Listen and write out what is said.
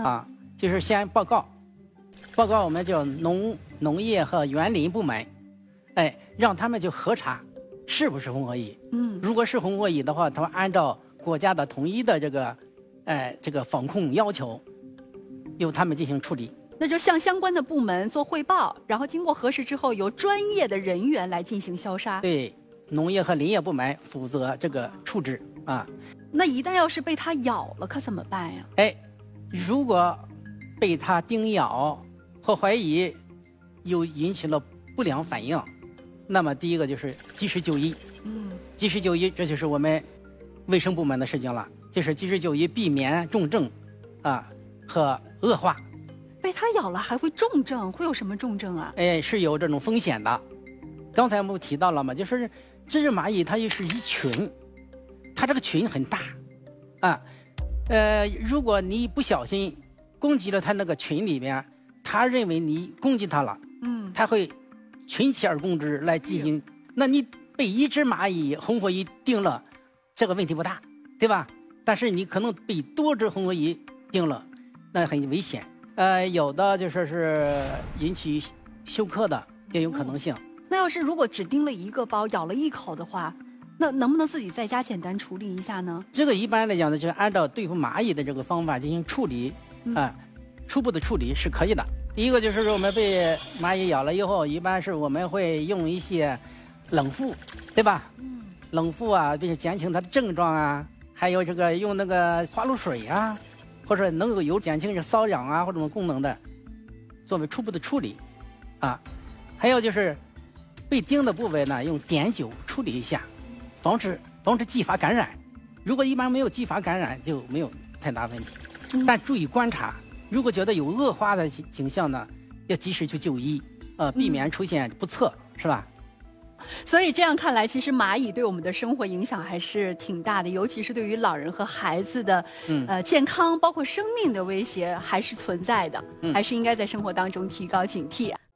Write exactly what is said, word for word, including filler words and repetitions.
啊，就是先报告，报告我们叫农农业和园林部门，哎，让他们就核查是不是红火蚁。 嗯， 如果是红火蚁的话，他们按照国家的统一的这个，哎，这个防控要求，由他们进行处理。 那就向相关的部门做汇报，然后经过核实之后，由专业的人员来进行消杀。 对，农业和林业部门负责这个处置啊。 那一旦要是被它咬了，可怎么办呀？ 哎，如果被它叮咬或怀疑又引起了不良反应，那么第一个就是及时就医。 嗯， 及时就医，这就是我们卫生部门的事情了，就是及时就医，避免重症啊和恶化。 被它咬了还会重症，会有什么重症啊？ 哎，是有这种风险的。刚才我们提到了嘛，就是这只蚂蚁它也是一群，它这个群很大啊。呃，如果你不小心攻击了它那个群里边，它认为你攻击它了， 嗯， 它会群起而攻之来进行。那你被一只蚂蚁红火蚁叮了，这个问题不大，对吧？但是你可能被多只红火蚁叮了，那很危险。呃，有的就说是引起休克的，也有可能性。 那要是如果只叮了一个包，咬了一口的话，那能不能自己在家简单处理一下呢？ 这个一般来讲呢，就是按照对付蚂蚁的这个方法进行处理，啊、呃，初步的处理是可以的。第一个就是说，我们被蚂蚁咬了以后，一般是我们会用一些冷敷，对吧？嗯，冷敷啊，就是减轻它的症状啊，还有这个用那个花露水啊。或者能够有减轻这瘙痒啊或者这种功能的，作为初步的处理，啊，还有就是被叮的部位呢，用碘酒处理一下，防止防止继发感染。如果一般没有继发感染，就没有太大问题。但注意观察，如果觉得有恶化的倾向呢，要及时去就医，呃，避免出现不测，是吧？ 所以这样看来，其实蚂蚁对我们的生活影响还是挺大的，尤其是对于老人和孩子的，嗯、呃健康，包括生命的威胁还是存在的，嗯、还是应该在生活当中提高警惕啊。